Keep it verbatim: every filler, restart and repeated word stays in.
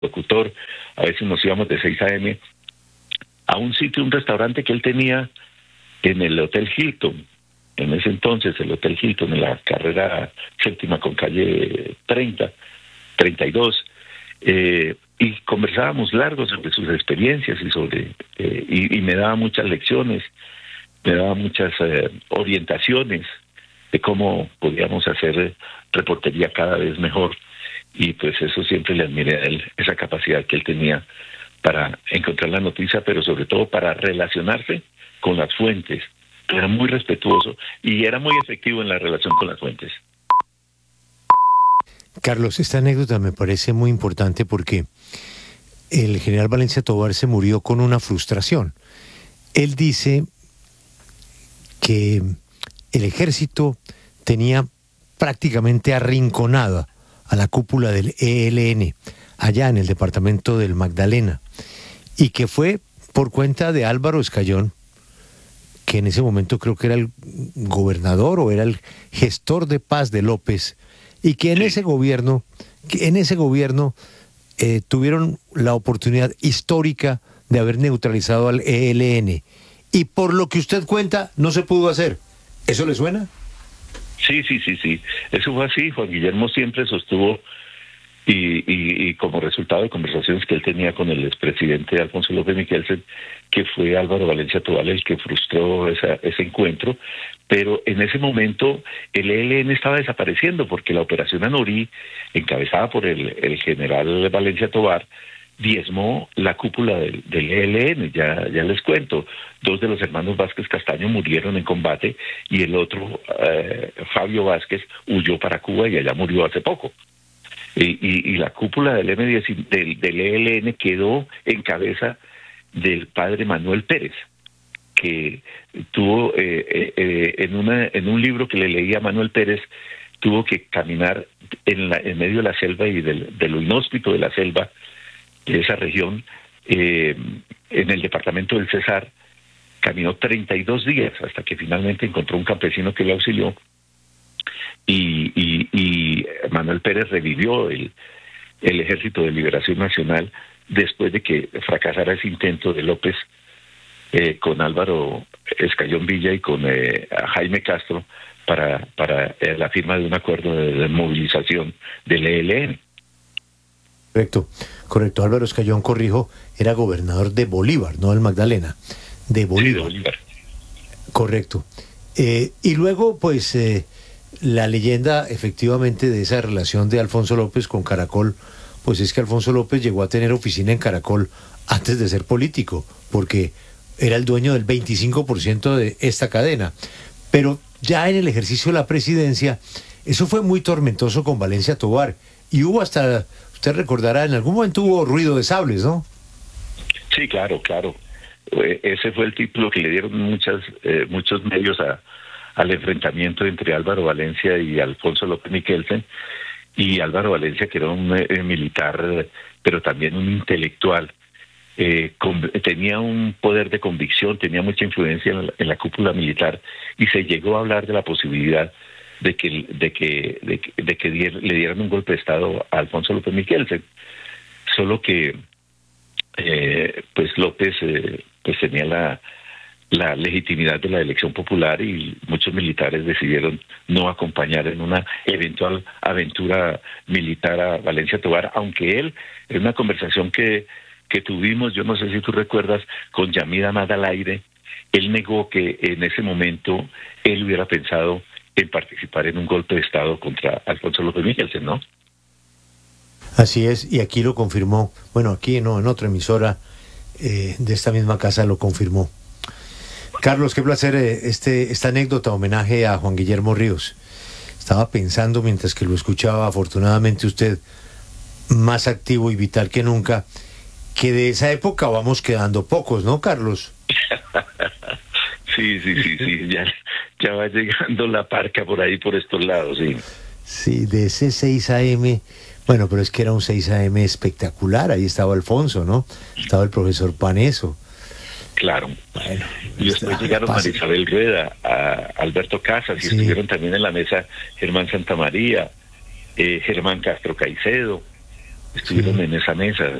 locutor, a veces nos íbamos de seis a eme a un sitio, un restaurante que él tenía en el Hotel Hilton, en ese entonces el Hotel Hilton, en la carrera séptima con calle treinta, treinta y dos, eh, y conversábamos largo sobre sus experiencias y sobre eh, y, y me daba muchas lecciones, me daba muchas eh, orientaciones de cómo podíamos hacer reportería cada vez mejor, y pues eso siempre le admiré a él, esa capacidad que él tenía para encontrar la noticia, pero sobre todo para relacionarse con las fuentes. Era muy respetuoso y era muy efectivo en la relación con las fuentes. Carlos, esta anécdota me parece muy importante porque el general Valencia Tovar se murió con una frustración. Él dice que el ejército tenía prácticamente arrinconada a la cúpula del E L N, allá en el departamento del Magdalena, y que fue por cuenta de Álvaro Escayón, que en ese momento creo que era el gobernador o era el gestor de paz de López, y que en sí. ese gobierno, que en ese gobierno eh, tuvieron la oportunidad histórica de haber neutralizado al E L N, y por lo que usted cuenta no se pudo hacer. ¿Eso le suena? Sí, sí, sí, sí. Eso fue así. Juan Guillermo siempre sostuvo, y, y, y como resultado de conversaciones que él tenía con el expresidente Alfonso López Miquelsen, que fue Álvaro Valencia Tovar el que frustró esa, ese encuentro, pero en ese momento el E L N estaba desapareciendo porque la operación Anorí, encabezada por el, el general Valencia Tovar, diezmó la cúpula del, del E L N. Ya, ya les cuento, dos de los hermanos Vázquez Castaño murieron en combate y el otro, eh, Fabio Vázquez, huyó para Cuba y allá murió hace poco. Y, y, y la cúpula del, eme diez, del, del E L N quedó en cabeza del padre Manuel Pérez, que tuvo eh, eh, en, una, en un libro que le leía a Manuel Pérez, tuvo que caminar en, la, en medio de la selva y del, de lo inhóspito de la selva de esa región, eh, en el departamento del Cesar. Caminó treinta y dos días hasta que finalmente encontró un campesino que lo auxilió, y, y, y Manuel Pérez revivió el, el Ejército de Liberación Nacional después de que fracasara ese intento de López eh, con Álvaro Escayón Villa y con eh, Jaime Castro para, para eh, la firma de un acuerdo de, de movilización del E L N. Correcto, correcto. Álvaro Escayón, corrijo, era gobernador de Bolívar, no del Magdalena, de Bolívar. Sí, de Bolívar. Correcto. Eh, y luego, pues, eh, la leyenda, efectivamente, de esa relación de Alfonso López con Caracol, pues es que Alfonso López llegó a tener oficina en Caracol antes de ser político, porque era el dueño del veinticinco por ciento de esta cadena. Pero ya en el ejercicio de la presidencia, eso fue muy tormentoso con Valencia Tovar, y hubo hasta... Usted recordará, en algún momento hubo ruido de sables, ¿no? Sí, claro, claro. Ese fue el título que le dieron muchas, eh, muchos medios a, al enfrentamiento entre Álvaro Valencia y Alfonso López Miquelsen. Y Álvaro Valencia, que era un eh, militar, pero también un intelectual, eh, con, tenía un poder de convicción, tenía mucha influencia en la, en la cúpula militar, y se llegó a hablar de la posibilidad de que de que de que, de que dier, le dieran un golpe de estado a Alfonso López Miquelsen, solo que eh, pues López eh, pues tenía la la legitimidad de la elección popular, y muchos militares decidieron no acompañar en una eventual aventura militar a Valencia Tovar, aunque él, en una conversación que que tuvimos, yo no sé si tú recuerdas, con Yamid Amad al aire, él negó que en ese momento él hubiera pensado en participar en un golpe de estado contra Alfonso López Miquelsen, ¿no? Así es, y aquí lo confirmó, bueno, aquí no, en otra emisora eh, de esta misma casa lo confirmó. Carlos, qué placer eh, este esta anécdota, homenaje a Juan Guillermo Ríos. Estaba pensando mientras que lo escuchaba, afortunadamente usted más activo y vital que nunca, que de esa época vamos quedando pocos, ¿no, Carlos? Sí, sí, sí, sí, ya, ya va llegando la parca por ahí, por estos lados, sí. Sí, de ese seis a eme, bueno, pero es que era un seis a eme espectacular, ahí estaba Alfonso, ¿no? Estaba el profesor Paneso. Claro. Bueno, y después llegaron María Isabel Rueda, a Alberto Casas, y sí, estuvieron también en la mesa Germán Santamaría, eh, Germán Castro Caicedo, estuvieron Sí. en esa mesa.